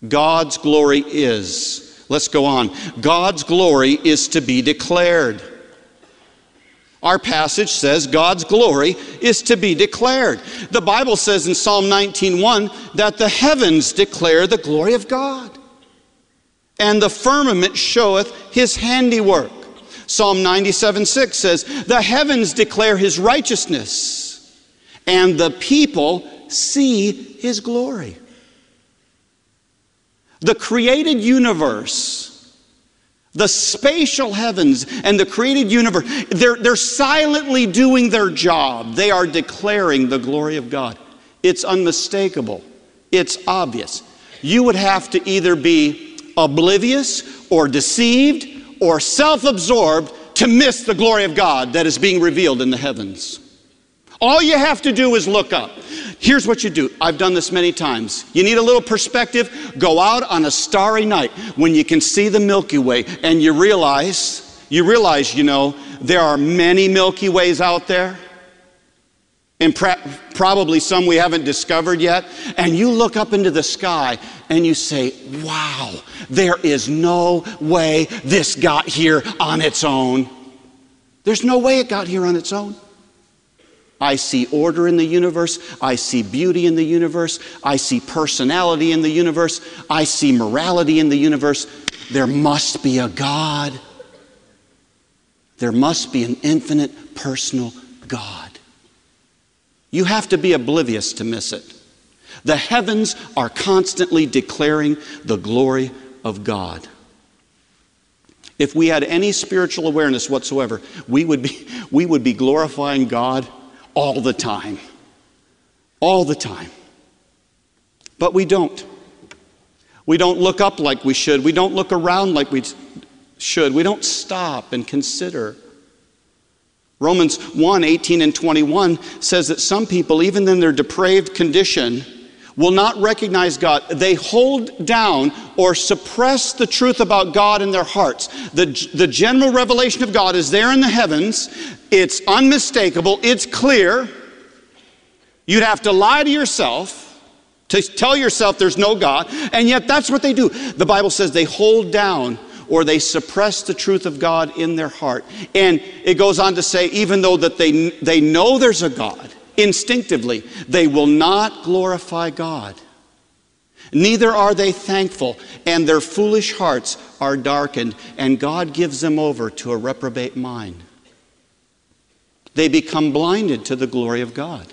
God's glory is. Let's go on. God's glory is to be declared. Our passage says God's glory is to be declared. The Bible says in Psalm 19:1 that the heavens declare the glory of God, and the firmament showeth his handiwork. Psalm 97:6 says, the heavens declare his righteousness, and the people see his glory. The created universe, the spatial heavens and the created universe, they're silently doing their job. They are declaring the glory of God. It's unmistakable. It's obvious. You would have to either be oblivious or deceived or self-absorbed to miss the glory of God that is being revealed in the heavens. All you have to do is look up. Here's what you do. I've done this many times. You need a little perspective. Go out on a starry night when you can see the Milky Way and you realize, there are many Milky Ways out there. And probably some we haven't discovered yet. And you look up into the sky and you say, wow, there is no way this got here on its own. There's no way it got here on its own. I see order in the universe. I see beauty in the universe. I see personality in the universe. I see morality in the universe. There must be a God. There must be an infinite personal God. You have to be oblivious to miss it. The heavens are constantly declaring the glory of God. If we had any spiritual awareness whatsoever, we would be glorifying God all the time. All the time. But we don't. We don't look up like we should. We don't look around like we should. We don't stop and consider. Romans 1:18 and 21 says that some people, even in their depraved condition, will not recognize God. They hold down or suppress the truth about God in their hearts. The general revelation of God is there in the heavens. It's unmistakable. It's clear. You'd have to lie to yourself to tell yourself there's no God. And yet that's what they do. The Bible says they hold down or they suppress the truth of God in their heart. And it goes on to say, even though that they know there's a God, instinctively, they will not glorify God. Neither are they thankful, and their foolish hearts are darkened, and God gives them over to a reprobate mind. They become blinded to the glory of God.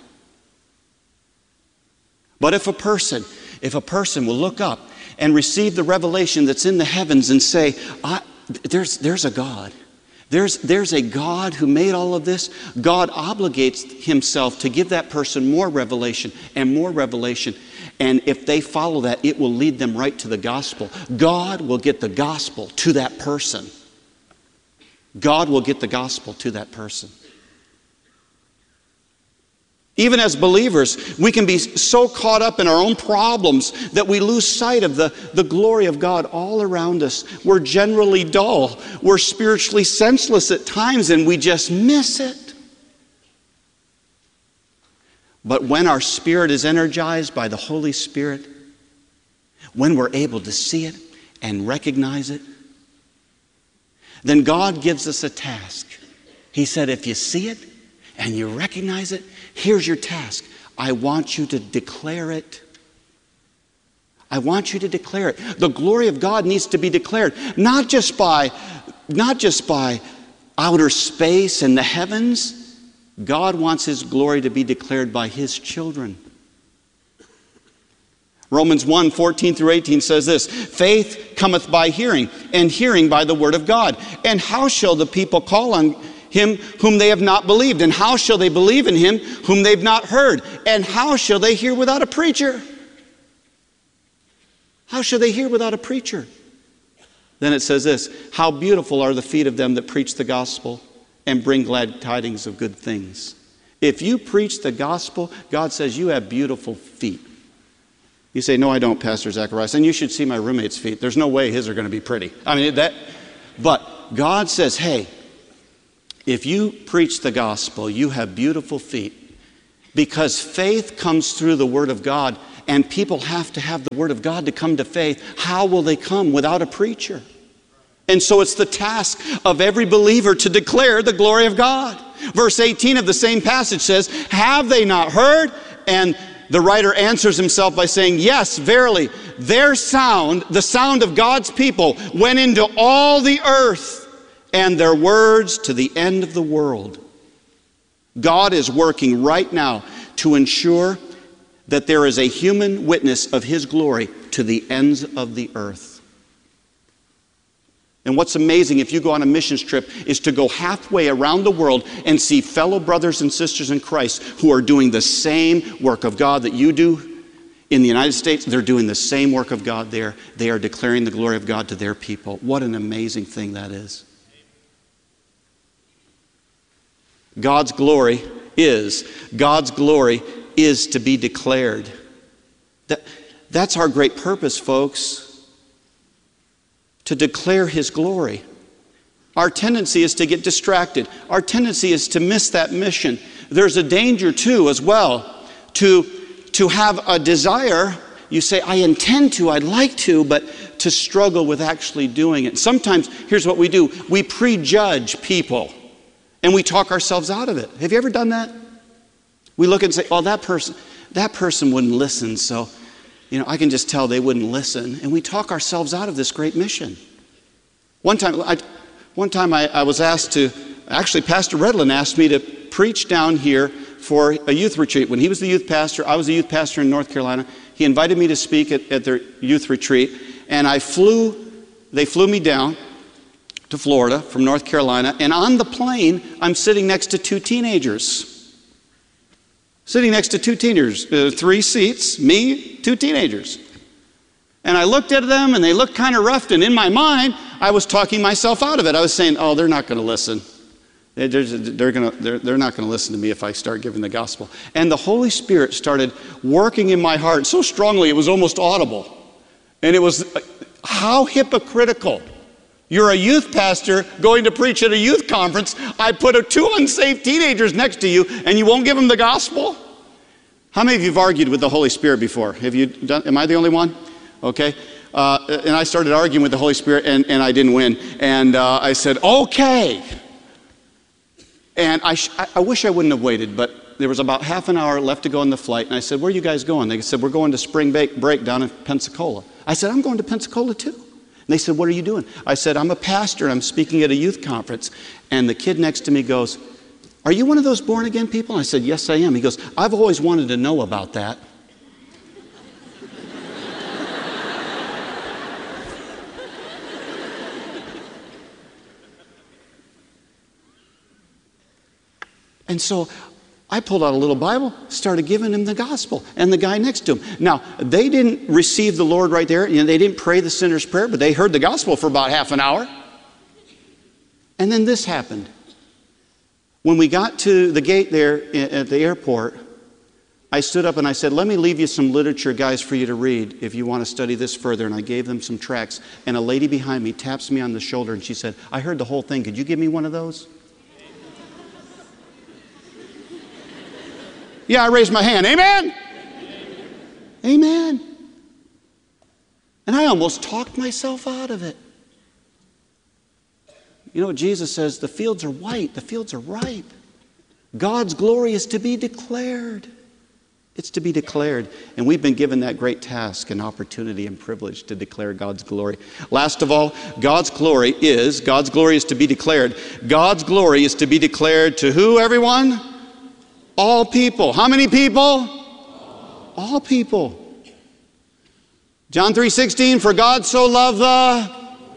But if a person will look up and receive the revelation that's in the heavens and say, there's a God. There's a God who made all of this. God obligates himself to give that person more revelation and more revelation. And if they follow that, it will lead them right to the gospel. God will get the gospel to that person. God will get the gospel to that person. Even as believers, we can be so caught up in our own problems that we lose sight of the glory of God all around us. We're generally dull. We're spiritually senseless at times, and we just miss it. But when our spirit is energized by the Holy Spirit, when we're able to see it and recognize it, then God gives us a task. He said, if you see it and you recognize it, here's your task. I want you to declare it. I want you to declare it. The glory of God needs to be declared, not just by outer space and the heavens. God wants his glory to be declared by his children. Romans 1:14 through 18 says this, faith cometh by hearing, and hearing by the word of God. And how shall the people call on him whom they have not believed? And how shall they believe in him whom they've not heard? And how shall they hear without a preacher? How shall they hear without a preacher? Then it says this, how beautiful are the feet of them that preach the gospel and bring glad tidings of good things. If you preach the gospel, God says you have beautiful feet. You say, no, I don't, Pastor Zacharias. And you should see my roommate's feet. There's no way his are going to be pretty. But God says, hey, if you preach the gospel, you have beautiful feet. Because faith comes through the word of God, and people have to have the Word of God to come to faith. How will they come without a preacher? And so it's the task of every believer to declare the glory of God. Verse 18 of the same passage says, have they not heard? And the writer answers himself by saying, yes, verily, their sound, the sound of God's people, went into all the earth, and their words to the end of the world. God is working right now to ensure that there is a human witness of His glory to the ends of the earth. And what's amazing, if you go on a missions trip, is to go halfway around the world and see fellow brothers and sisters in Christ who are doing the same work of God that you do in the United States. They're doing the same work of God there. They are declaring the glory of God to their people. What an amazing thing that is. God's glory is to be declared. That's our great purpose, folks. To declare His glory. Our tendency is to get distracted. Our tendency is to miss that mission. There's a danger too as well to have a desire. You say, I intend to, I'd like to, but to struggle with actually doing it. Sometimes, here's what we do. We prejudge people and we talk ourselves out of it. Have you ever done that? We look and say, oh, that person wouldn't listen, so I can just tell they wouldn't listen. And we talk ourselves out of this great mission. One time I was asked to, actually Pastor Redlin asked me to preach down here for a youth retreat. When he was the youth pastor, I was a youth pastor in North Carolina. He invited me to speak at their youth retreat. And they flew me down to Florida from North Carolina. And on the plane, I'm sitting next to two teenagers. Sitting next to two teenagers, 3 seats, me, 2 teenagers. And I looked at them and they looked kind of rough, and in my mind, I was talking myself out of it. I was saying, oh, they're not going to listen. They're not going to listen to me if I start giving the gospel. And the Holy Spirit started working in my heart so strongly it was almost audible. And it was, how hypocritical. You're a youth pastor going to preach at a youth conference. I put 2 unsaved teenagers next to you and you won't give them the gospel? How many of you have argued with the Holy Spirit before? Have you done? Am I the only one? Okay. And I started arguing with the Holy Spirit and I didn't win. And I said, okay. And I wish I wouldn't have waited, but there was about half an hour left to go on the flight. And I said, where are you guys going? They said, we're going to spring break down in Pensacola. I said, I'm going to Pensacola too. And they said, what are you doing? I said, I'm a pastor. I'm speaking at a youth conference. And the kid next to me goes, are you one of those born again people? I said, yes, I am. He goes, I've always wanted to know about that. And so I pulled out a little Bible, started giving him the gospel, and the guy next to him. Now, they didn't receive the Lord right there. They didn't pray the sinner's prayer, but they heard the gospel for about half an hour. And then this happened. When we got to the gate there at the airport, I stood up and I said, let me leave you some literature, guys, for you to read if you want to study this further. And I gave them some tracts. And a lady behind me taps me on the shoulder and she said, I heard the whole thing. Could you give me one of those? Yeah, I raised my hand. Amen? Amen. And I almost talked myself out of it. You know what Jesus says? The fields are white. The fields are ripe. God's glory is to be declared. It's to be declared. And we've been given that great task and opportunity and privilege to declare God's glory. Last of all, God's glory is to be declared. God's glory is to be declared to who, everyone? All people. How many people? All people. John 3:16, for God so loved the...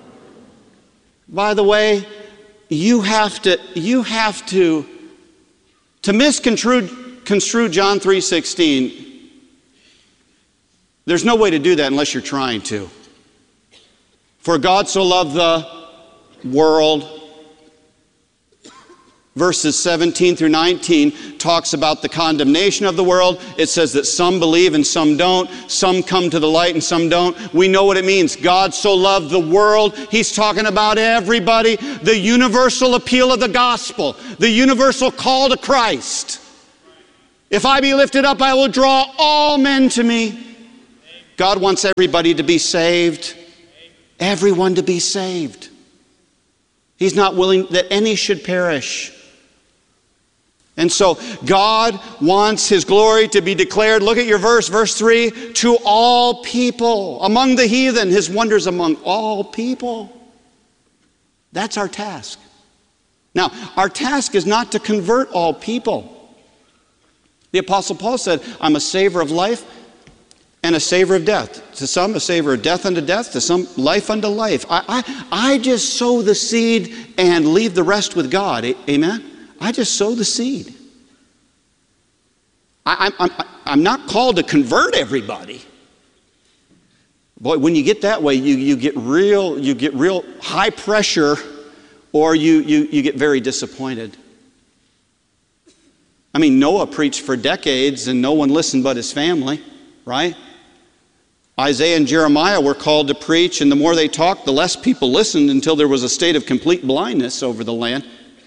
By the way, you have to misconstrue John 3:16. There's no way to do that unless you're trying to. For God so loved the world. Verses 17 through 19 talks about the condemnation of the world. It says that some believe and some don't. Some come to the light and some don't. We know what it means. God so loved the world. He's talking about everybody. The universal appeal of the gospel. The universal call to Christ. If I be lifted up, I will draw all men to me. God wants everybody to be saved. Everyone to be saved. He's not willing that any should perish. And so God wants his glory to be declared. Look at your verse 3, to all people, among the heathen, his wonders among all people. That's our task. Now, our task is not to convert all people. The Apostle Paul said, I'm a saver of life and a saver of death. To some, a saver of death unto death, to some, life unto life. I just sow the seed and leave the rest with God. Amen? I just sow the seed. I'm not called to convert everybody. Boy, when you get that way, you get real high pressure, or you get very disappointed. I mean, Noah preached for decades and no one listened but his family, right? Isaiah and Jeremiah were called to preach, and the more they talked, the less people listened, until there was a state of complete blindness over the land.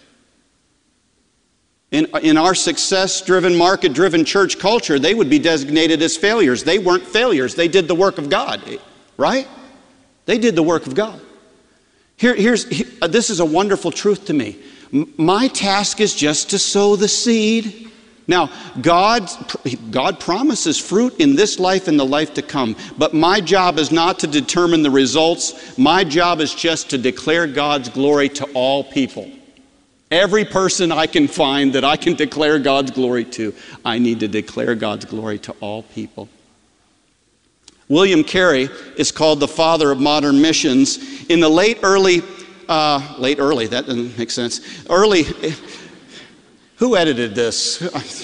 In our success-driven, market-driven church culture, they would be designated as failures. They weren't failures. They did the work of God, right? They did the work of God. This is a wonderful truth to me. My task is just to sow the seed. Now, God promises fruit in this life and the life to come. But my job is not to determine the results. My job is just to declare God's glory to all people. Every person I can find that I can declare God's glory to, I need to declare God's glory to all people. William Carey is called the father of modern missions. In the late early, that doesn't make sense. Who edited this?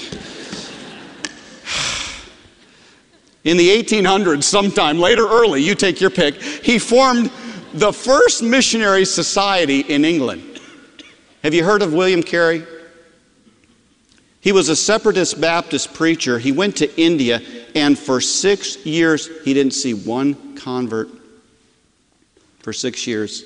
In the 1800s, sometime, later, early, you take your pick, he formed the first missionary society in England. Have you heard of William Carey? He was a separatist Baptist preacher. He went to India, and for 6 years, he didn't see one convert. For 6 years.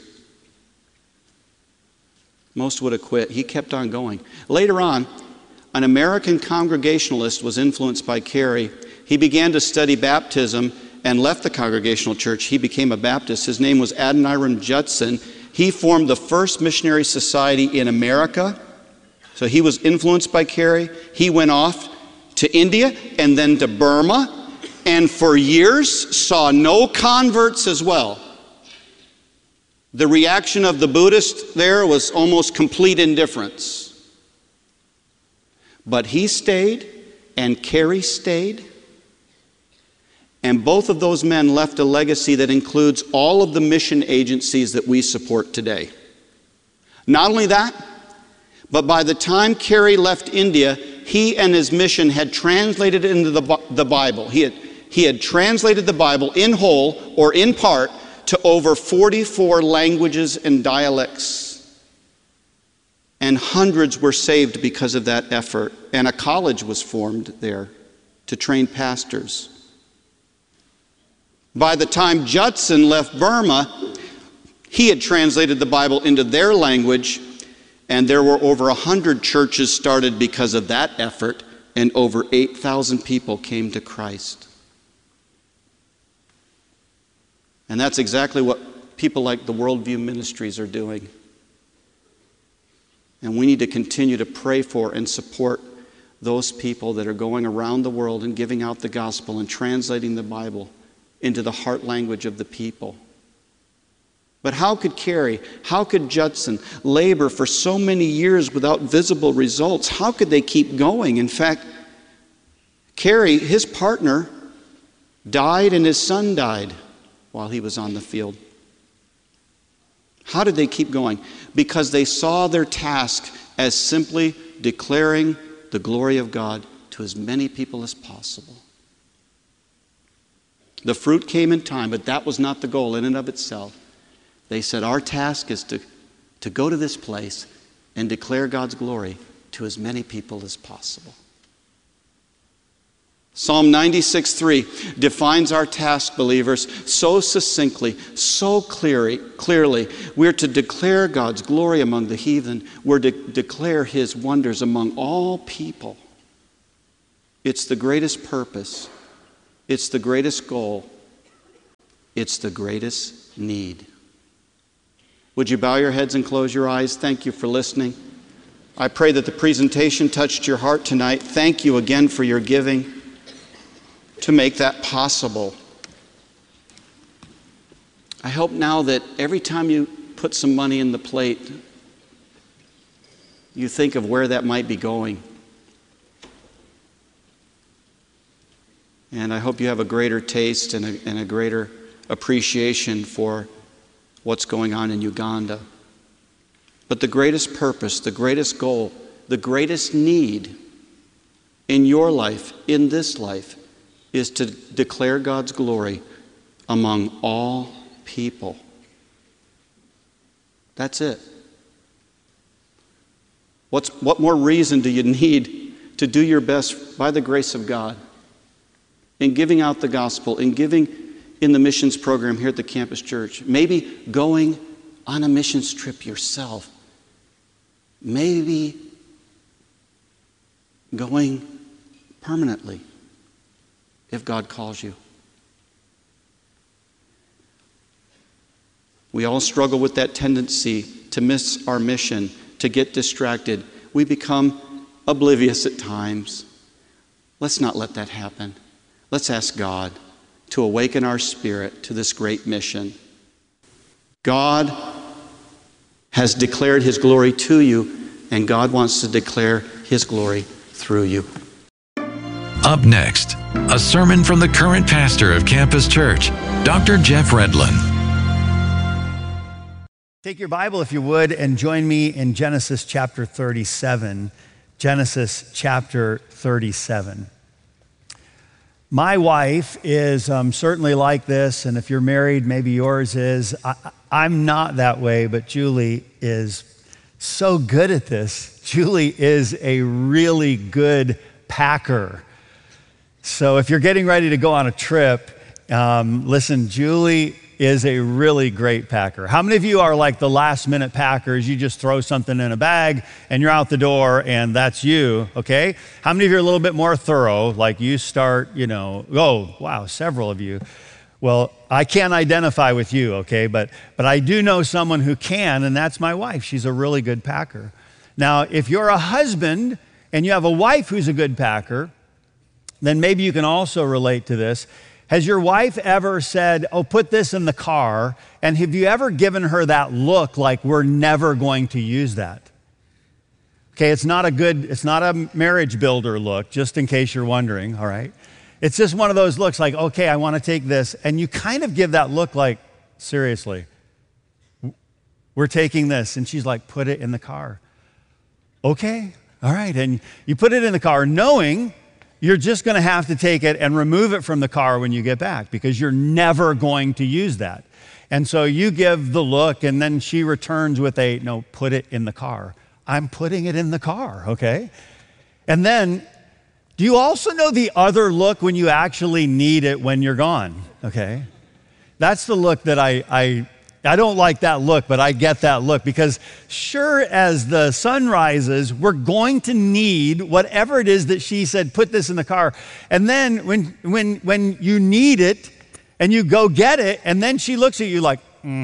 Most would have quit. He kept on going. Later on, an American Congregationalist was influenced by Carey. He began to study baptism and left the Congregational church. He became a Baptist. His name was Adoniram Judson. He formed the first missionary society in America. So he was influenced by Carey. He went off to India and then to Burma, and for years saw no converts as well. The reaction of the Buddhists there was almost complete indifference. But he stayed, and Carey stayed. And both of those men left a legacy that includes all of the mission agencies that we support today. Not only that, but by the time Carey left India, he and his mission had translated it into the Bible. He had translated the Bible in whole or in part to over 44 languages and dialects. And hundreds were saved because of that effort. And a college was formed there to train pastors. By the time Judson left Burma, he had translated the Bible into their language, and there were over 100 churches started because of that effort, and over 8,000 people came to Christ. And that's exactly what people like the Worldview Ministries are doing. And we need to continue to pray for and support those people that are going around the world and giving out the gospel and translating the Bible into the heart language of the people. But how could Carey, how could Judson labor for so many years without visible results? How could they keep going? In fact, Carey, his partner, died and his son died while he was on the field. How did they keep going? Because they saw their task as simply declaring the glory of God to as many people as possible. The fruit came in time, but that was not the goal in and of itself. They said, our task is to go to this place and declare God's glory to as many people as possible. Psalm 96:3 defines our task, believers, so succinctly, so clearly. We're to declare God's glory among the heathen. We're to declare His wonders among all people. It's the greatest purpose. It's the greatest goal It's the greatest need. Would you bow your heads and close your eyes? Thank you for listening. I pray that the presentation touched your heart tonight. Thank you again for your giving to make that possible. I hope now that every time you put some money in the plate, you think of where that might be going. And I hope you have a greater taste and a greater appreciation for what's going on in Uganda. But the greatest purpose, the greatest goal, the greatest need in your life, in this life, is to declare God's glory among all people. That's it. What more reason do you need to do your best by the grace of God in giving out the gospel, in giving in the missions program here at the campus church, maybe going on a missions trip yourself, maybe going permanently if God calls you. We all struggle with that tendency to miss our mission, to get distracted. We become oblivious at times. Let's not let that happen. Let's ask God to awaken our spirit to this great mission. God has declared His glory to you, and God wants to declare His glory through you. Up next, a sermon from the current pastor of Campus Church, Dr. Jeff Redlin. Take your Bible, if you would, and join me in Genesis chapter 37. Genesis chapter 37. My wife is certainly like this, and if you're married, maybe yours is. I'm not that way, but Julie is so good at this. Julie is a really good packer. So if you're getting ready to go on a trip, listen, Julie is a really great packer. How many of you are like the last minute packers? You just throw something in a bag and you're out the door and that's you, okay? How many of you are a little bit more thorough? Like you start, oh, wow, several of you. Well, I can't identify with you, okay? But I do know someone who can, and that's my wife. She's a really good packer. Now, if you're a husband and you have a wife who's a good packer, then maybe you can also relate to this. Has your wife ever said, oh, put this in the car? And have you ever given her that look like we're never going to use that? Okay, it's not a marriage builder look, just in case you're wondering, all right? It's just one of those looks like, okay, I want to take this. And you kind of give that look like, seriously, we're taking this. And she's like, put it in the car. Okay, all right. And you put it in the car knowing you're just going to have to take it and remove it from the car when you get back because you're never going to use that. And so you give the look and then she returns with no, put it in the car. I'm putting it in the car, okay? And then, do you also know the other look when you actually need it when you're gone, okay? That's the look that I don't like that look, but I get that look because sure as the sun rises, we're going to need whatever it is that she said, put this in the car. And then when you need it and you go get it, and then she looks at you like,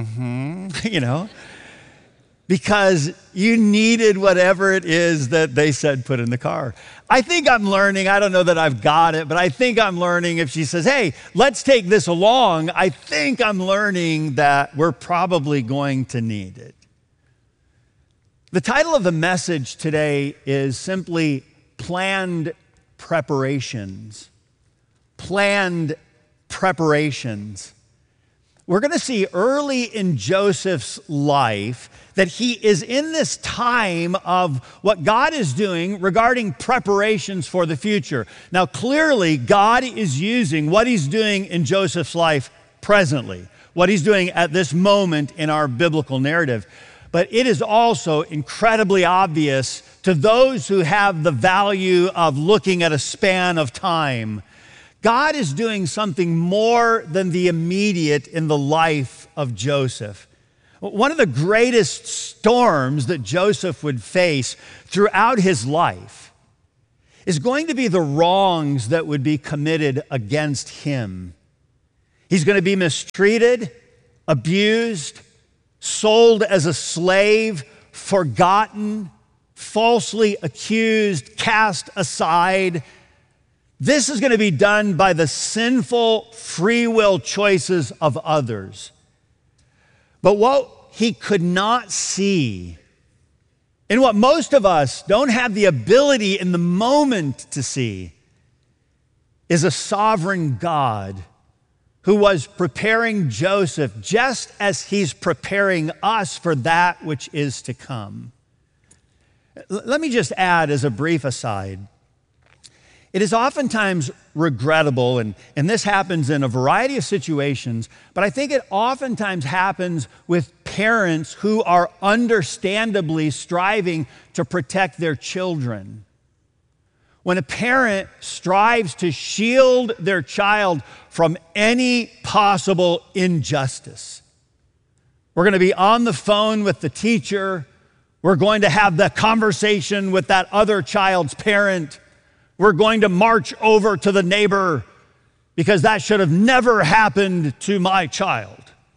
because you needed whatever it is that they said put in the car. I think I'm learning, I don't know that I've got it, but I think I'm learning if she says, hey, let's take this along, I think I'm learning that we're probably going to need it. The title of the message today is simply Planned Preparations. Planned Preparations. We're going to see early in Joseph's life that he is in this time of what God is doing regarding preparations for the future. Now, clearly, God is using what he's doing in Joseph's life presently, what he's doing at this moment in our biblical narrative. But it is also incredibly obvious to those who have the value of looking at a span of time. God is doing something more than the immediate in the life of Joseph. One of the greatest storms that Joseph would face throughout his life is going to be the wrongs that would be committed against him. He's going to be mistreated, abused, sold as a slave, forgotten, falsely accused, cast aside. This is going to be done by the sinful free will choices of others. But what he could not see, and what most of us don't have the ability in the moment to see, is a sovereign God who was preparing Joseph just as he's preparing us for that which is to come. Let me just add as a brief aside, it is oftentimes regrettable, and this happens in a variety of situations, but I think it oftentimes happens with parents who are understandably striving to protect their children. When a parent strives to shield their child from any possible injustice, we're going to be on the phone with the teacher, we're going to have the conversation with that other child's parent, we're going to march over to the neighbor because that should have never happened to my child.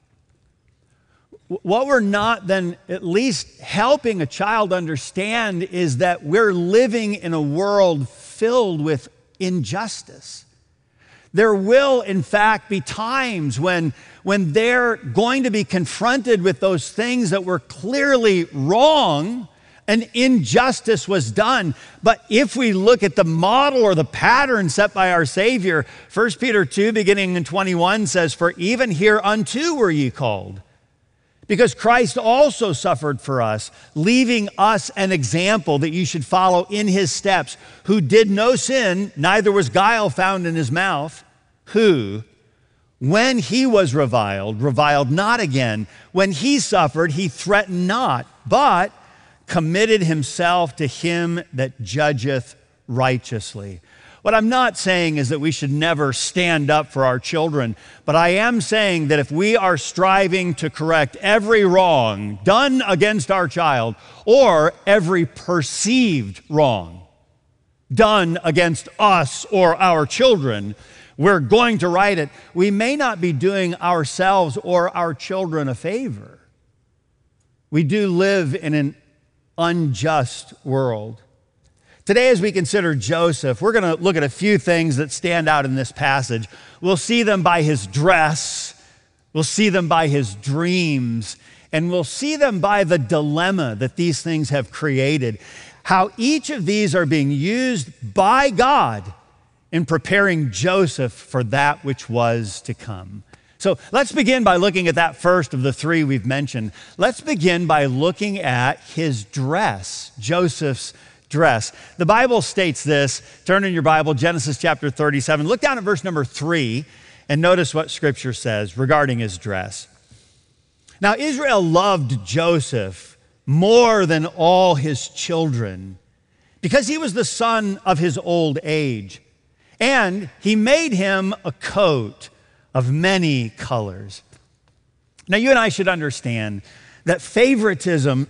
What we're not then at least helping a child understand is that we're living in a world filled with injustice. There will, in fact, be times when they're going to be confronted with those things that were clearly wrong. An injustice was done. But if we look at the model or the pattern set by our Savior, 1 Peter 2, beginning in 21 says, "For even hereunto were ye called, because Christ also suffered for us, leaving us an example that you should follow in his steps, who did no sin, neither was guile found in his mouth, who, when he was reviled not again. When he suffered, he threatened not, but committed himself to him that judgeth righteously." What I'm not saying is that we should never stand up for our children, but I am saying that if we are striving to correct every wrong done against our child, or every perceived wrong done against us or our children, we're going to right it, we may not be doing ourselves or our children a favor. We do live in an unjust world. Today, as we consider Joseph, we're going to look at a few things that stand out in this passage. We'll see them by his dress, we'll see them by his dreams, and we'll see them by the dilemma that these things have created. How each of these are being used by God in preparing Joseph for that which was to come. So let's begin by looking at that first of the three we've mentioned. Let's begin by looking at his dress, Joseph's dress. The Bible states this. Turn in your Bible, Genesis chapter 37. Look down at verse number 3 and notice what Scripture says regarding his dress. Now, Israel loved Joseph more than all his children because he was the son of his old age, and he made him a coat of many colors. Now, you and I should understand that favoritism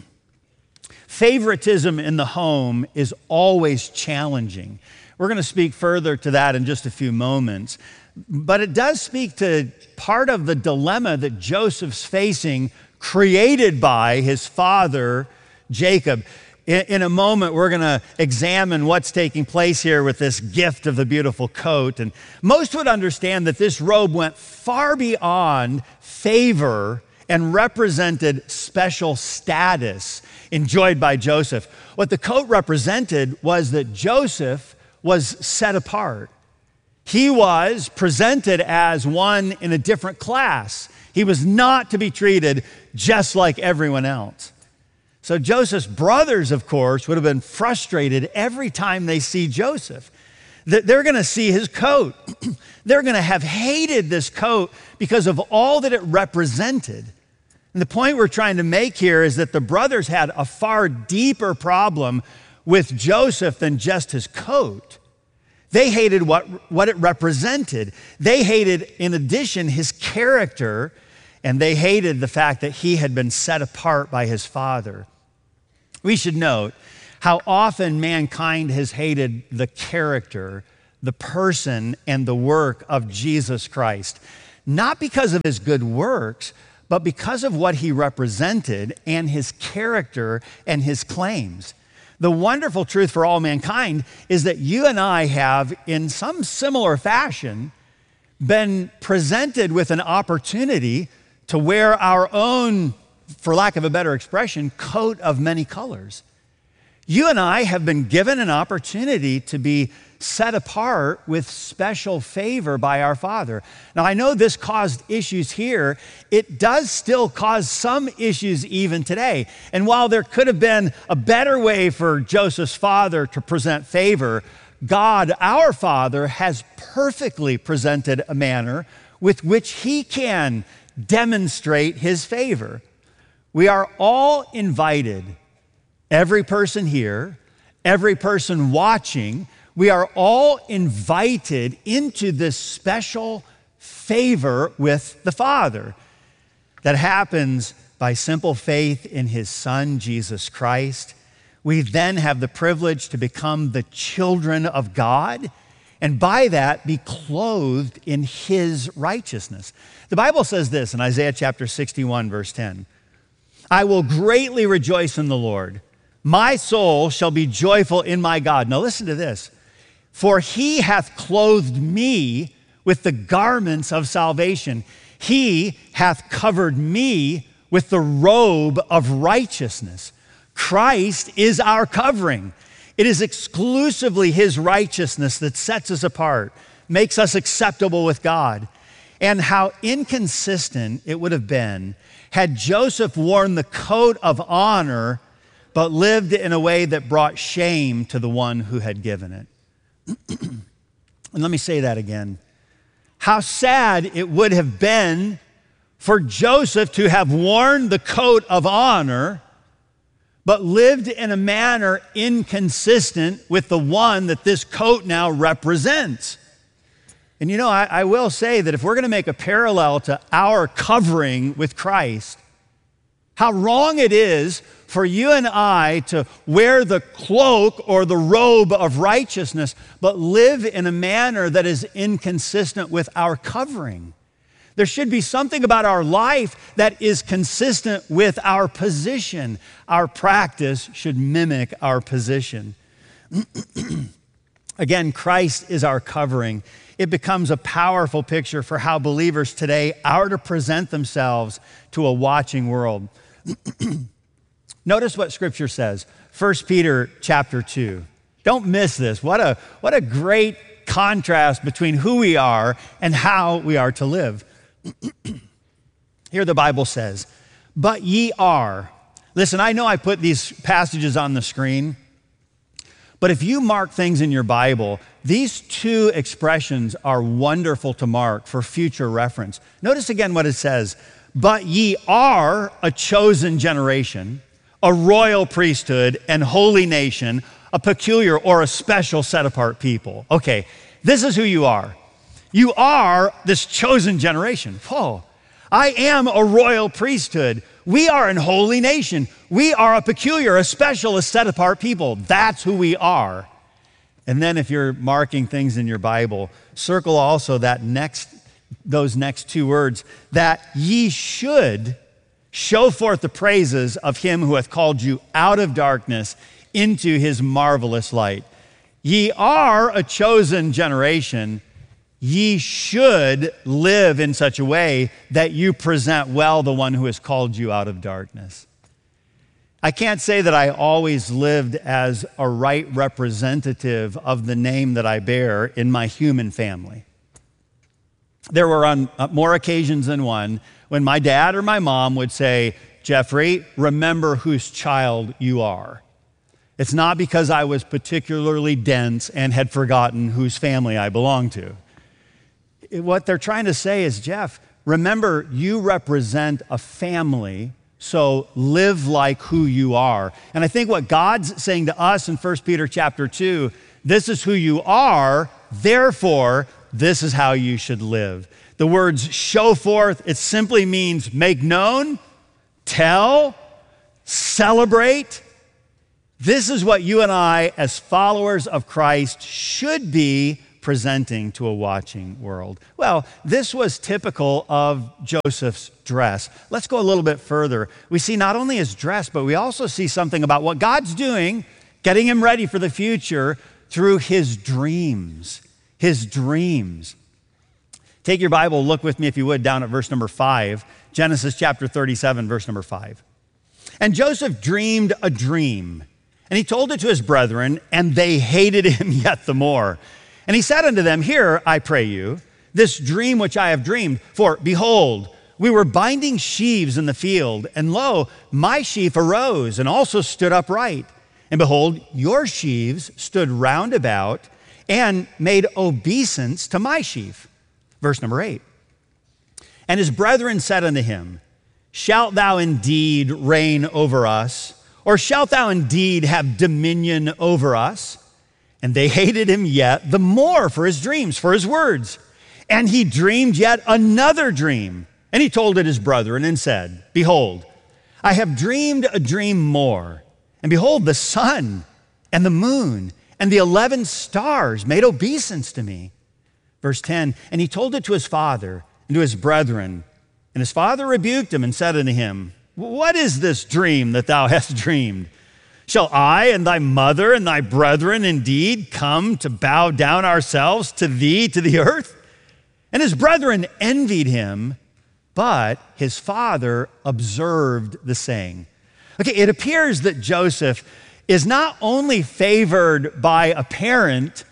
in the home is always challenging. We're going to speak further to that in just a few moments. But it does speak to part of the dilemma that Joseph's facing, created by his father, Jacob. In a moment, we're going to examine what's taking place here with this gift of the beautiful coat. And most would understand that this robe went far beyond favor and represented special status enjoyed by Joseph. What the coat represented was that Joseph was set apart. He was presented as one in a different class. He was not to be treated just like everyone else. So Joseph's brothers, of course, would have been frustrated every time they see Joseph. They're going to see his coat. They're going to have hated this coat because of all that it represented. And the point we're trying to make here is that the brothers had a far deeper problem with Joseph than just his coat. They hated what it represented. They hated, in addition, his character, and they hated the fact that he had been set apart by his father. We should note how often mankind has hated the character, the person, and the work of Jesus Christ. not because of his good works, but because of what he represented and his character and his claims. The wonderful truth for all mankind is that you and I have, in some similar fashion, been presented with an opportunity to wear our own, for lack of a better expression, coat of many colors. You and I have been given an opportunity to be set apart with special favor by our Father. Now, I know this caused issues here. It does still cause some issues even today. And while there could have been a better way for Joseph's father to present favor, God, our Father, has perfectly presented a manner with which he can demonstrate his favor. We are all invited, every person here, every person watching, we are all invited into this special favor with the Father that happens by simple faith in his Son, Jesus Christ. We then have the privilege to become the children of God, and by that be clothed in his righteousness. The Bible says this in Isaiah chapter 61, verse 10, "I will greatly rejoice in the Lord. My soul shall be joyful in my God." Now listen to this. "For he hath clothed me with the garments of salvation. He hath covered me with the robe of righteousness." Christ is our covering. It is exclusively his righteousness that sets us apart, makes us acceptable with God. And how inconsistent it would have been had Joseph worn the coat of honor but lived in a way that brought shame to the one who had given it. And let me say that again. How sad it would have been for Joseph to have worn the coat of honor, but lived in a manner inconsistent with the one that this coat now represents. And you know, I will say that if we're going to make a parallel to our covering with Christ, how wrong it is for you and I to wear the cloak or the robe of righteousness, but live in a manner that is inconsistent with our covering. There should be something about our life that is consistent with our position. Our practice should mimic our position. Again, Christ is our covering. It becomes a powerful picture for how believers today are to present themselves to a watching world. Notice what Scripture says, 1 Peter chapter 2. Don't miss this. What a great contrast between who we are and how we are to live. Here the Bible says, "But ye are." Listen, I know I put these passages on the screen, but if you mark things in your Bible, these two expressions are wonderful to mark for future reference. Notice again what it says, "But ye are a chosen generation, a royal priesthood, and holy nation, a peculiar or a special set-apart people." Okay, this is who you are. You are this chosen generation. Whoa, I am a royal priesthood. We are an holy nation. We are a peculiar, a special, a set-apart people. That's who we are. And then if you're marking things in your Bible, circle also those next two words, "that ye should show forth the praises of him who hath called you out of darkness into his marvelous light." Ye are a chosen generation. Ye should live in such a way that you present well the one who has called you out of darkness. I can't say that I always lived as a right representative of the name that I bear in my human family. There were on more occasions than one when my dad or my mom would say, "Jeffrey, remember whose child you are." It's not because I was particularly dense and had forgotten whose family I belonged to. What they're trying to say is, Jeff, remember you represent a family, so live like who you are. And I think what God's saying to us in 1 Peter chapter 2, this is who you are, therefore this is how you should live. The words show forth, it simply means make known, tell, celebrate. This is what you and I, as followers of Christ, should be presenting to a watching world? Well, this was typical of Joseph's dress. Let's go a little bit further. We see not only his dress, but we also see something about what God's doing, getting him ready for the future through his dreams. His dreams. Take your Bible, look with me if you would, down at verse number 5, Genesis chapter 37, verse number 5. And Joseph dreamed a dream, and he told it to his brethren, and they hated him yet the more. And he said unto them, Hear, I pray you, this dream which I have dreamed. For behold, we were binding sheaves in the field, and lo, my sheaf arose and also stood upright. And behold, your sheaves stood round about and made obeisance to my sheaf. Verse number 8. And his brethren said unto him, Shalt thou indeed reign over us? Or shalt thou indeed have dominion over us? And they hated him yet the more for his dreams, for his words. And he dreamed yet another dream. And he told it his brethren and said, Behold, I have dreamed a dream more. And behold, the sun and the moon and the 11 stars made obeisance to me. Verse 10, and he told it to his father and to his brethren. And his father rebuked him and said unto him, What is this dream that thou hast dreamed? Shall I and thy mother and thy brethren indeed come to bow down ourselves to thee to the earth? And his brethren envied him, but his father observed the saying. Okay, it appears that Joseph is not only favored by a parent,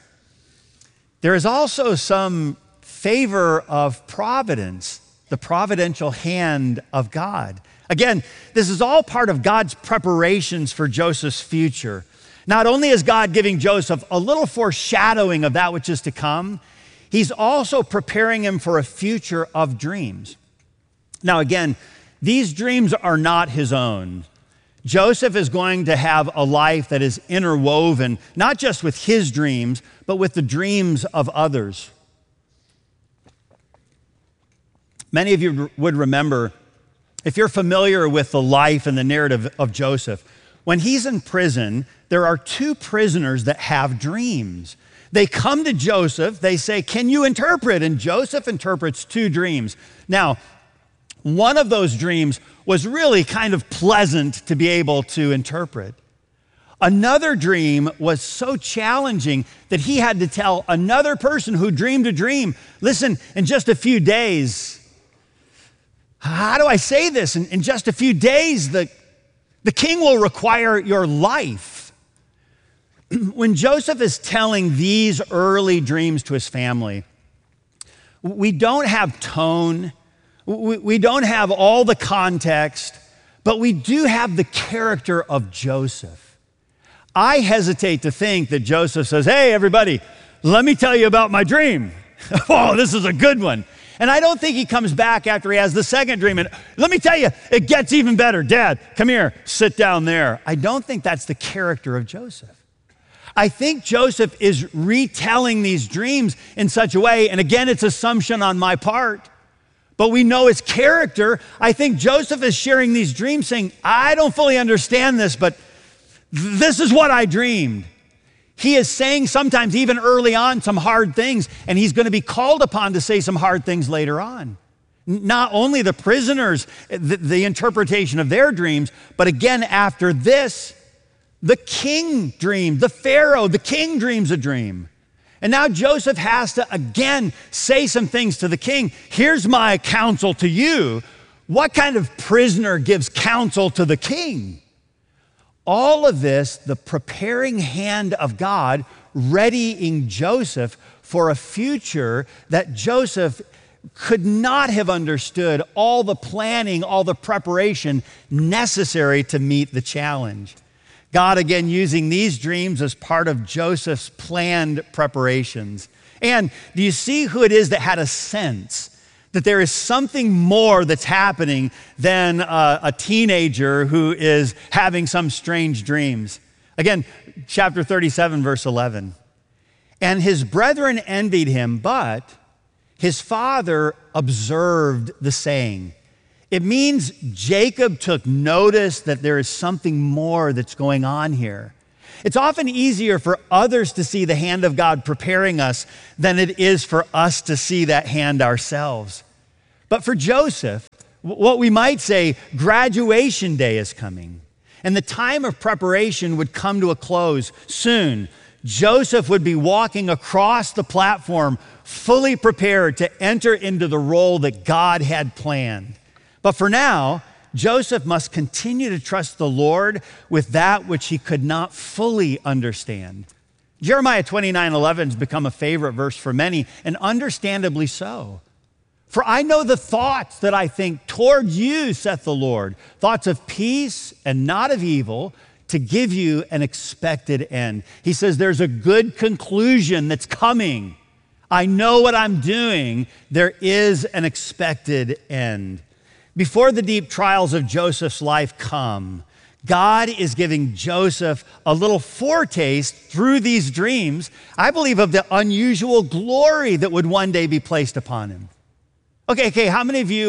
there is also some favor of providence, the providential hand of God. Again, this is all part of God's preparations for Joseph's future. Not only is God giving Joseph a little foreshadowing of that which is to come, he's also preparing him for a future of dreams. Now again, these dreams are not his own. Joseph is going to have a life that is interwoven, not just with his dreams, but with the dreams of others. Many of you would remember, if you're familiar with the life and the narrative of Joseph, when he's in prison, there are two prisoners that have dreams. They come to Joseph, they say, Can you interpret? And Joseph interprets two dreams. Now, one of those dreams was really kind of pleasant to be able to interpret. Another dream was so challenging that he had to tell another person who dreamed a dream, listen, in just a few days, how do I say this? In just a few days, the king will require your life. When Joseph is telling these early dreams to his family, we don't have tone, we don't have all the context, but we do have the character of Joseph. I hesitate to think that Joseph says, Hey, everybody, let me tell you about my dream. Oh, this is a good one. And I don't think he comes back after he has the second dream and, let me tell you, it gets even better. Dad, come here, sit down there. I don't think that's the character of Joseph. I think Joseph is retelling these dreams in such a way, and again, it's assumption on my part, but we know his character. I think Joseph is sharing these dreams saying, I don't fully understand this, but this is what I dreamed. He is saying sometimes even early on some hard things, and he's going to be called upon to say some hard things later on. Not only the prisoners, the interpretation of their dreams, but again after this, the king dreamed, the Pharaoh, the king dreams a dream. And now Joseph has to again say some things to the king. Here's my counsel to you. What kind of prisoner gives counsel to the king? All of this, the preparing hand of God, readying Joseph for a future that Joseph could not have understood, all the planning, all the preparation necessary to meet the challenge. God, again, using these dreams as part of Joseph's planned preparations. And do you see who it is that had a sense that there is something more that's happening than a teenager who is having some strange dreams? Again, chapter 37, verse 11. And his brethren envied him, but his father observed the saying. It means Jacob took notice that there is something more that's going on here. It's often easier for others to see the hand of God preparing us than it is for us to see that hand ourselves. But for Joseph, what we might say, graduation day is coming, and the time of preparation would come to a close soon. Joseph would be walking across the platform, fully prepared to enter into the role that God had planned. But for now, Joseph must continue to trust the Lord with that which he could not fully understand. Jeremiah 29:11 has become a favorite verse for many, and understandably so. For I know the thoughts that I think toward you, saith the Lord, thoughts of peace and not of evil, to give you an expected end. He says there's a good conclusion that's coming. I know what I'm doing. There is an expected end. Before the deep trials of Joseph's life come, God is giving Joseph a little foretaste through these dreams, I believe, of the unusual glory that would one day be placed upon him. Okay, how many of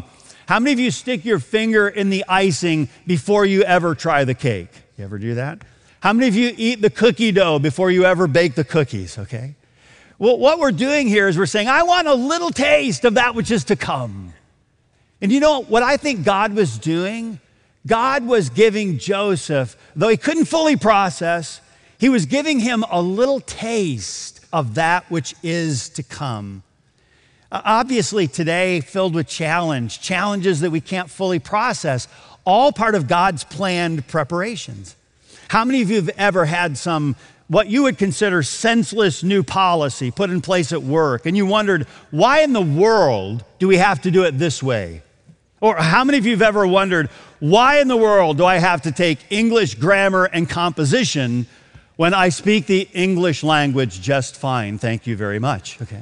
you stick your finger in the icing before you ever try the cake? You ever do that? How many of you eat the cookie dough before you ever bake the cookies, okay? Well, what we're doing here is we're saying, I want a little taste of that which is to come. And you know what I think God was doing? God was giving Joseph, though he couldn't fully process, he was giving him a little taste of that which is to come. Obviously today, filled with challenges that we can't fully process, all part of God's planned preparations. How many of you have ever had some, what you would consider senseless new policy put in place at work, and you wondered, why in the world do we have to do it this way? Or how many of you have ever wondered, why in the world do I have to take English grammar and composition when I speak the English language just fine? Thank you very much, okay?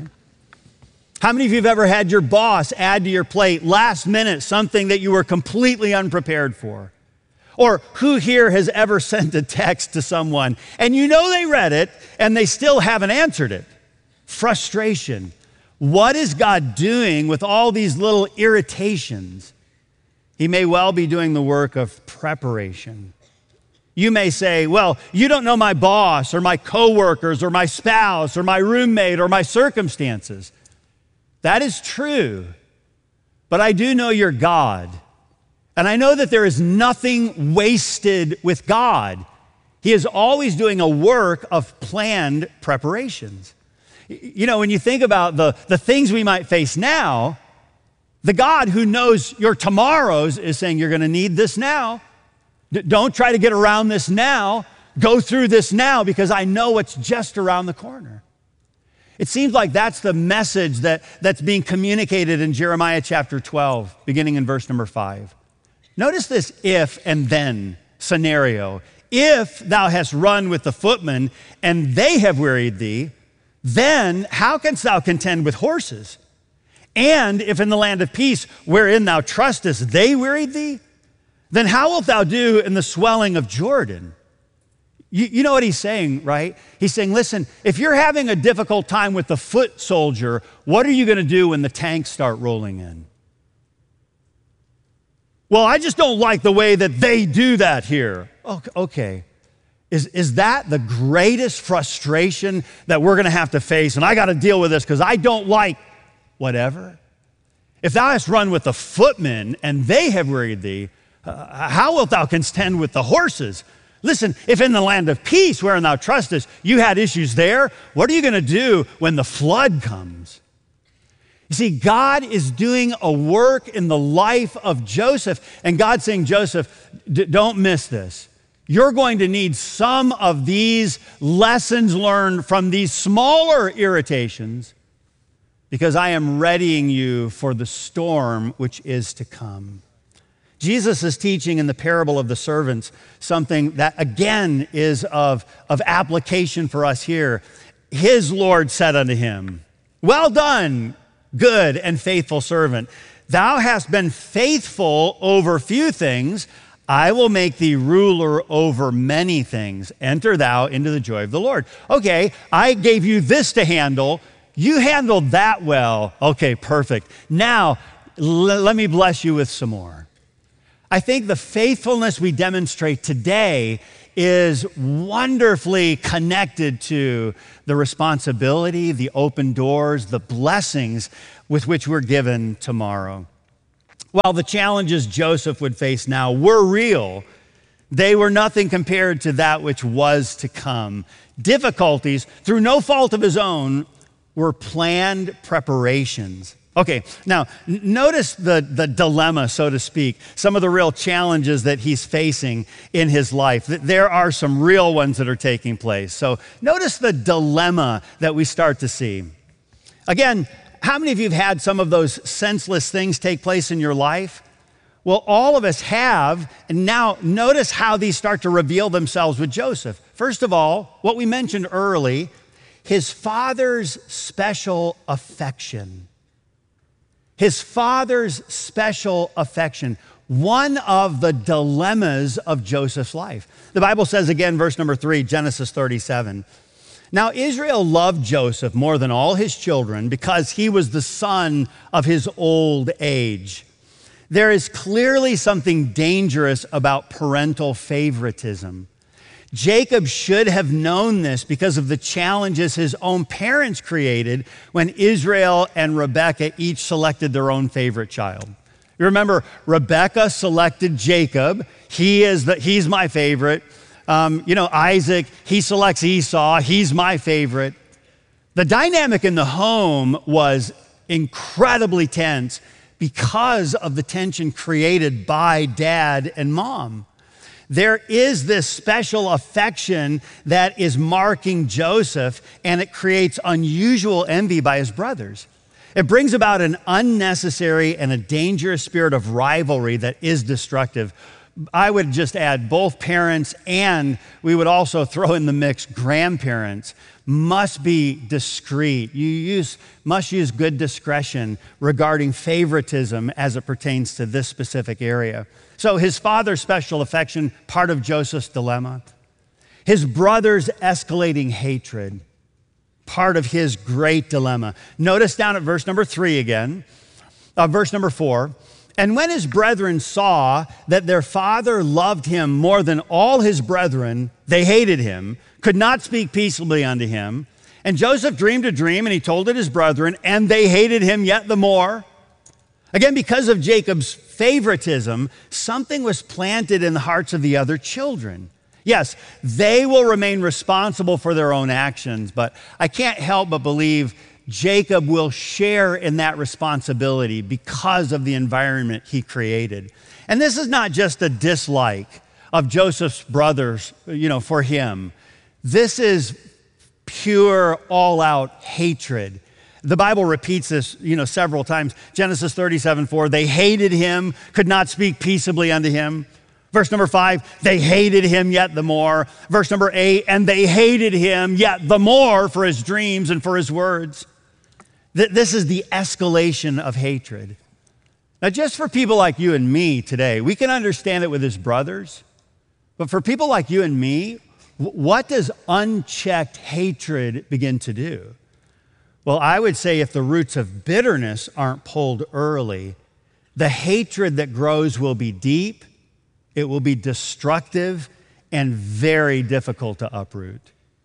How many of you have ever had your boss add to your plate last minute something that you were completely unprepared for? Or who here has ever sent a text to someone and you know they read it and they still haven't answered it? Frustration. What is God doing with all these little irritations? He may well be doing the work of preparation. You may say, well, you don't know my boss or my coworkers or my spouse or my roommate or my circumstances. That is true, but I do know your God. And I know that there is nothing wasted with God. He is always doing a work of planned preparations. You know, when you think about the things we might face now, the God who knows your tomorrows is saying, you're going to need this now. Don't try to get around this now. Go through this now because I know what's just around the corner. It seems like that's the message that's being communicated in Jeremiah chapter 12, beginning in verse number 5. Notice this if and then scenario. If thou hast run with the footmen and they have wearied thee, then how canst thou contend with horses? And if in the land of peace wherein thou trustest they wearied thee, then how wilt thou do in the swelling of Jordan? You know what he's saying, right? He's saying, listen, if you're having a difficult time with the foot soldier, what are you going to do when the tanks start rolling in? Well, I just don't like the way that they do that here. Okay. Is that the greatest frustration that we're going to have to face? And I got to deal with this because I don't like whatever. If thou hast run with the footmen and they have wearied thee, how wilt thou contend with the horses? Listen, if in the land of peace wherein thou trustest, you had issues there, what are you going to do when the flood comes? You see, God is doing a work in the life of Joseph, and God's saying, Joseph, don't miss this. You're going to need some of these lessons learned from these smaller irritations because I am readying you for the storm which is to come. Jesus is teaching in the parable of the servants something that, again, is of application for us here. His Lord said unto him, well done, good and faithful servant. Thou hast been faithful over few things. I will make thee ruler over many things. Enter thou into the joy of the Lord. Okay, I gave you this to handle. You handled that well. Okay, perfect. Now, let me bless you with some more. I think the faithfulness we demonstrate today is wonderfully connected to the responsibility, the open doors, the blessings with which we're given tomorrow. While the challenges Joseph would face now were real, they were nothing compared to that which was to come. Difficulties, through no fault of his own, were planned preparations. Okay, now notice the dilemma, so to speak, some of the real challenges that he's facing in his life. There are some real ones that are taking place. So notice the dilemma that we start to see. Again, how many of you have had some of those senseless things take place in your life? Well, all of us have, and now notice how these start to reveal themselves with Joseph. First of all, what we mentioned early, his father's special affection. His father's special affection, one of the dilemmas of Joseph's life. The Bible says again, verse number 3, Genesis 37. Now Israel loved Joseph more than all his children because he was the son of his old age. There is clearly something dangerous about parental favoritism. Jacob should have known this because of the challenges his own parents created when Israel and Rebekah each selected their own favorite child. You remember, Rebekah selected Jacob. He's my favorite. Isaac, he selects Esau. He's my favorite. The dynamic in the home was incredibly tense because of the tension created by dad and mom. There is this special affection that is marking Joseph, and it creates unusual envy by his brothers. It brings about an unnecessary and a dangerous spirit of rivalry that is destructive. I would just add both parents, and we would also throw in the mix grandparents, must be discreet. You must use good discretion regarding favoritism as it pertains to this specific area. So his father's special affection, part of Joseph's dilemma. His brother's escalating hatred, part of his great dilemma. Notice down at verse number 3 again, verse number 4. And when his brethren saw that their father loved him more than all his brethren, they hated him, could not speak peaceably unto him. And Joseph dreamed a dream, and he told it his brethren, and they hated him yet the more. Again, because of Jacob's favoritism, something was planted in the hearts of the other children. Yes, they will remain responsible for their own actions, but I can't help but believe Jacob will share in that responsibility because of the environment he created. And this is not just a dislike of Joseph's brothers, for him. This is pure, all-out hatred. The Bible repeats this, several times. Genesis 37:4, they hated him, could not speak peaceably unto him. Verse number 5, they hated him yet the more. Verse number 8, and they hated him yet the more for his dreams and for his words. This is the escalation of hatred. Now, just for people like you and me today, we can understand it with his brothers, but for people like you and me, what does unchecked hatred begin to do? Well, I would say if the roots of bitterness aren't pulled early, the hatred that grows will be deep, it will be destructive, and very difficult to uproot.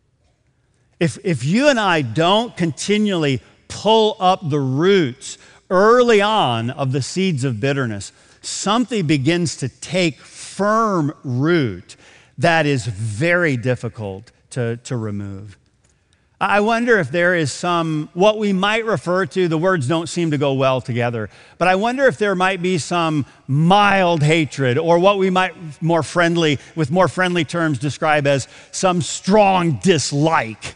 If you and I don't continually pull up the roots early on of the seeds of bitterness, something begins to take firm root that is very difficult to remove. I wonder if there is what we might refer to, the words don't seem to go well together, but I wonder if there might be some mild hatred, or what we might with more friendly terms describe as some strong dislike.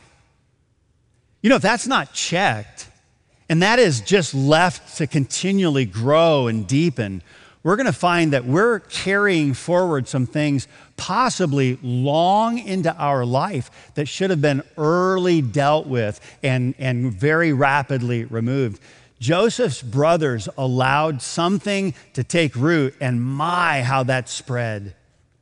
If that's not checked, and that is just left to continually grow and deepen, we're going to find that we're carrying forward some things possibly long into our life that should have been early dealt with and very rapidly removed. Joseph's brothers allowed something to take root, and my, how that spread.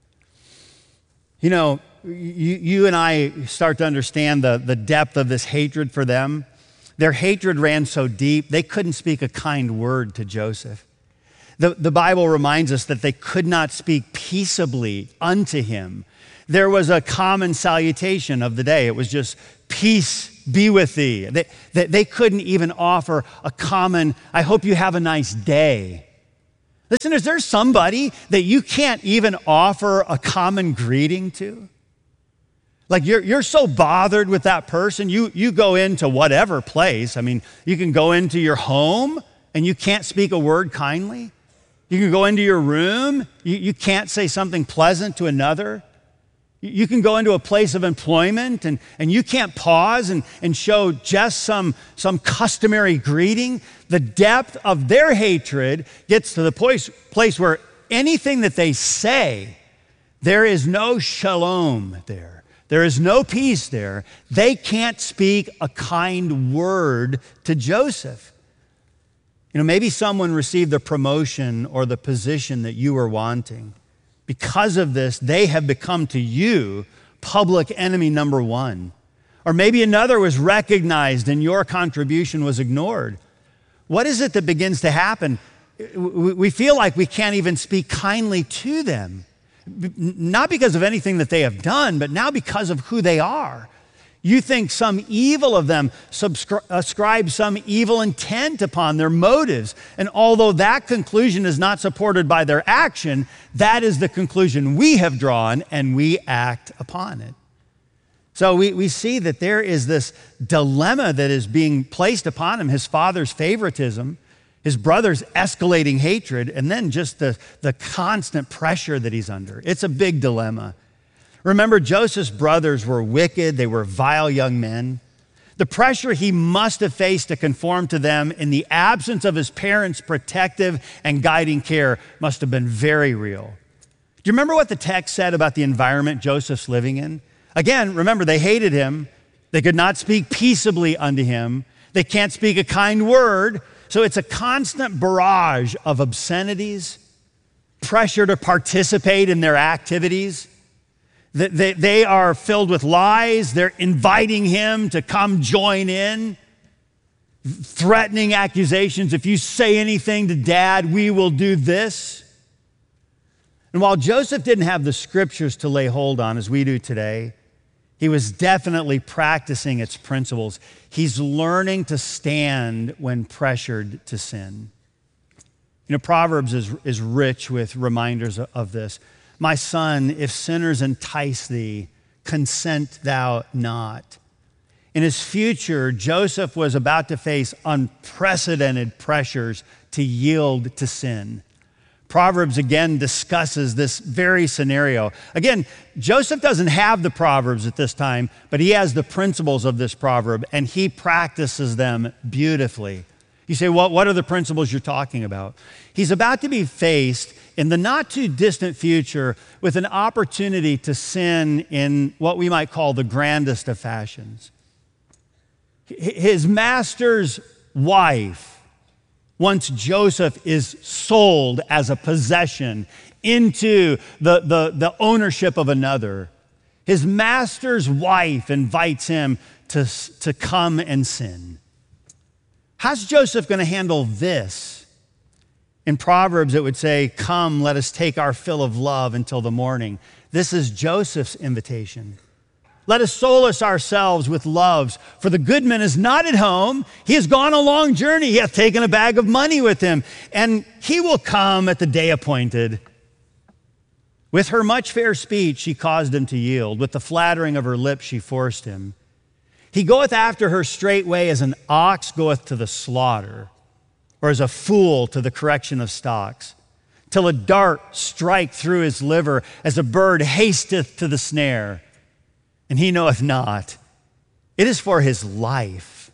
You and I start to understand the depth of this hatred for them. Their hatred ran so deep, they couldn't speak a kind word to Joseph. The Bible reminds us that they could not speak peaceably unto him. There was a common salutation of the day. It was just, peace be with thee. They couldn't even offer a common, I hope you have a nice day. Listen, is there somebody that you can't even offer a common greeting to? Like you're so bothered with that person, you go into whatever place. I mean, you can go into your home and you can't speak a word kindly. You can go into your room, you can't say something pleasant to another. You can go into a place of employment and you can't pause and show just some customary greeting. The depth of their hatred gets to the place where anything that they say, there is no shalom there. There is no peace there. They can't speak a kind word to Joseph. You know, maybe someone received the promotion or the position that you were wanting. Because of this, they have become to you public enemy number one. Or maybe another was recognized and your contribution was ignored. What is it that begins to happen? We feel like we can't even speak kindly to them. Not because of anything that they have done, but now because of who they are. You think some evil of them, ascribe some evil intent upon their motives. And although that conclusion is not supported by their action, that is the conclusion we have drawn and we act upon it. So we see that there is this dilemma that is being placed upon him, his father's favoritism, his brother's escalating hatred, and then just the constant pressure that he's under. It's a big dilemma. Remember, Joseph's brothers were wicked. They were vile young men. The pressure he must have faced to conform to them in the absence of his parents' protective and guiding care must have been very real. Do you remember what the text said about the environment Joseph's living in? Again, remember, they hated him. They could not speak peaceably unto him. They can't speak a kind word. So it's a constant barrage of obscenities, pressure to participate in their activities. They are filled with lies. They're inviting him to come join in, threatening accusations. If you say anything to Dad, we will do this. And while Joseph didn't have the scriptures to lay hold on as we do today, he was definitely practicing its principles. He's learning to stand when pressured to sin. You know, Proverbs is rich with reminders of this. My son, if sinners entice thee, consent thou not. In his future, Joseph was about to face unprecedented pressures to yield to sin. Proverbs again discusses this very scenario. Again, Joseph doesn't have the Proverbs at this time, but he has the principles of this proverb, and he practices them beautifully. You say, what are the principles you're talking about? He's about to be faced in the not too distant future with an opportunity to sin in what we might call the grandest of fashions. His master's wife, once Joseph is sold as a possession into the ownership of another, his master's wife invites him to come and sin. How's Joseph going to handle this? In Proverbs, it would say, come, let us take our fill of love until the morning. This is Joseph's invitation. Let us solace ourselves with loves, for the goodman is not at home. He has gone a long journey. He hath taken a bag of money with him, and he will come at the day appointed. With her much fair speech, she caused him to yield. With the flattering of her lips, she forced him. He goeth after her straightway as an ox goeth to the slaughter, or as a fool to the correction of stocks, till a dart strike through his liver, as a bird hasteth to the snare, and he knoweth not. It is for his life.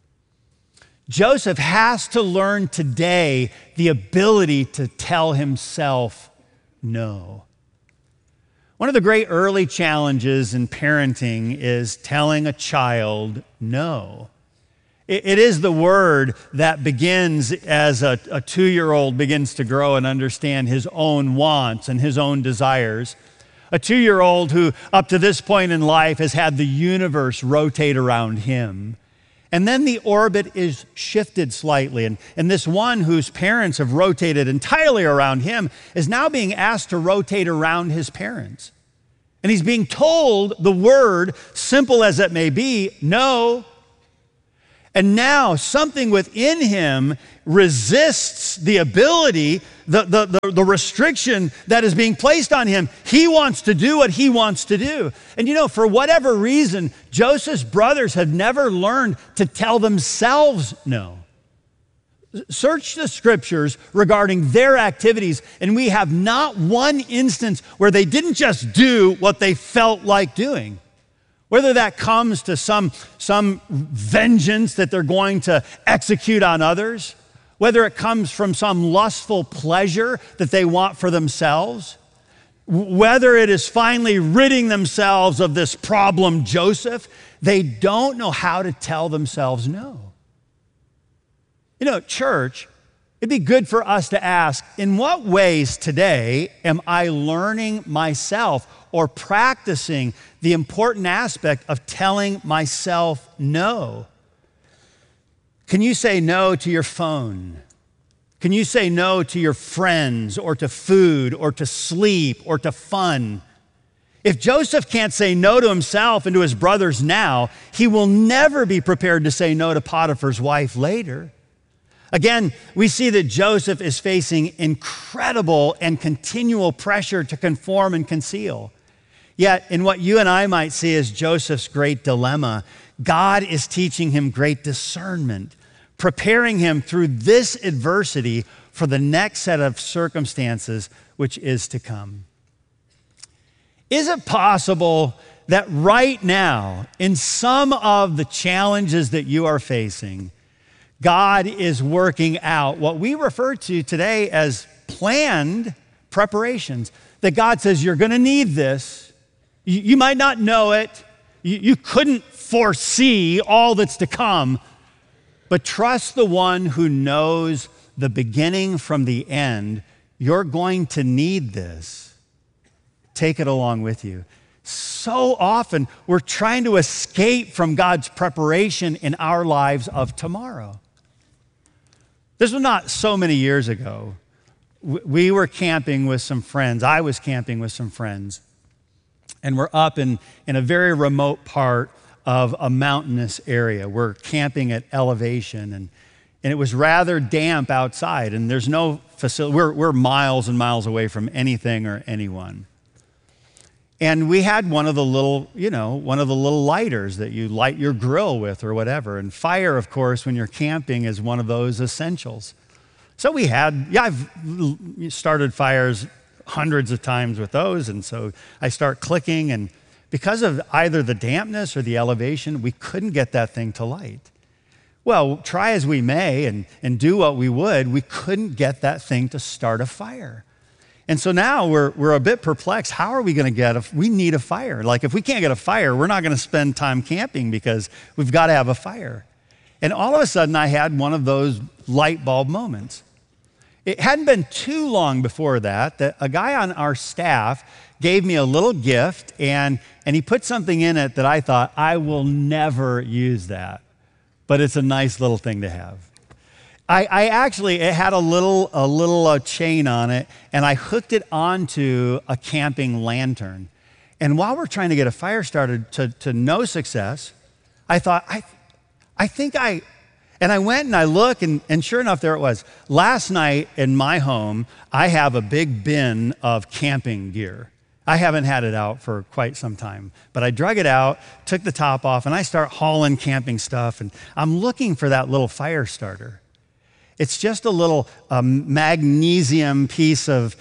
Joseph has to learn today the ability to tell himself no. One of the great early challenges in parenting is telling a child no. It is the word that begins as a 2-year-old begins to grow and understand his own wants and his own desires. A 2-year-old who, up to this point in life, has had the universe rotate around him. And then the orbit is shifted slightly. And this one whose parents have rotated entirely around him is now being asked to rotate around his parents. And he's being told the word, simple as it may be, no. And now something within him resists the ability, the restriction that is being placed on him. He wants to do what he wants to do. And you know, for whatever reason, Joseph's brothers have never learned to tell themselves no. Search the scriptures regarding their activities, and we have not one instance where they didn't just do what they felt like doing. Whether that comes to some vengeance that they're going to execute on others, whether it comes from some lustful pleasure that they want for themselves, whether it is finally ridding themselves of this problem Joseph, they don't know how to tell themselves no. You know, church, it'd be good for us to ask, in what ways today am I learning myself or practicing the important aspect of telling myself no? Can you say no to your phone? Can you say no to your friends or to food or to sleep or to fun? If Joseph can't say no to himself and to his brothers now, he will never be prepared to say no to Potiphar's wife later. Again, we see that Joseph is facing incredible and continual pressure to conform and conceal. Yet, in what you and I might see as Joseph's great dilemma, God is teaching him great discernment, preparing him through this adversity for the next set of circumstances which is to come. Is it possible that right now, in some of the challenges that you are facing, God is working out what we refer to today as planned preparations? That God says, you're going to need this. You might not know it. You couldn't foresee all that's to come. But trust the one who knows the beginning from the end. You're going to need this. Take it along with you. So often, we're trying to escape from God's preparation in our lives of tomorrow. This was not so many years ago. We were camping with some friends. I was camping with some friends. And we're up in a very remote part of a mountainous area. We're camping at elevation, and it was rather damp outside, and there's no facility. We're miles and miles away from anything or anyone. And we had one of the little lighters that you light your grill with or whatever. And fire, of course, when you're camping is one of those essentials. So I've started fires hundreds of times with those. And so I start clicking, and because of either the dampness or the elevation, we couldn't get that thing to light. Well, try as we may and do what we would, we couldn't get that thing to start a fire. And so now we're a bit perplexed. How are we going to we need a fire. Like, if we can't get a fire, we're not going to spend time camping because we've got to have a fire. And all of a sudden, I had one of those light bulb moments. It hadn't been too long before that a guy on our staff gave me a little gift, and he put something in it that I thought, I will never use that. But it's a nice little thing to have. It had a little chain on it, and I hooked it onto a camping lantern. And while we're trying to get a fire started to no success, I thought, and I went and I looked, and sure enough, there it was. Last night in my home, I have a big bin of camping gear. I haven't had it out for quite some time, but I drug it out, took the top off, and I start hauling camping stuff, and I'm looking for that little fire starter. It's just a little magnesium piece of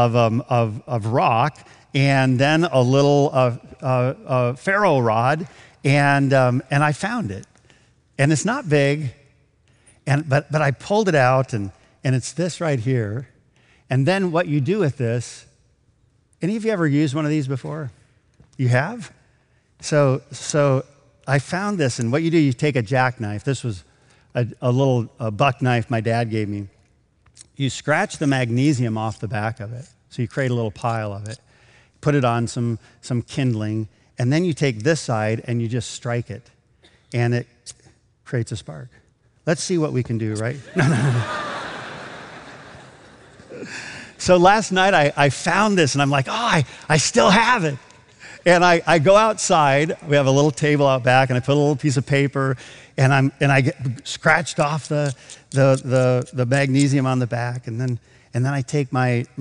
rock, and then a little ferro rod, and I found it. And it's not big, but I pulled it out, and it's this right here. And then what you do with this, any of you ever used one of these before? You have? So I found this, and what you do, you take a jackknife. This was a little buck knife my dad gave me. You scratch the magnesium off the back of it. So you create a little pile of it. Put it on some kindling, and then you take this side and you just strike it. And creates a spark. Let's see what we can do, right? So last night I found this and I'm like, I still have it. And I go outside. We have a little table out back, and I put a little piece of paper, and I get scratched off the magnesium on the back, and then I take my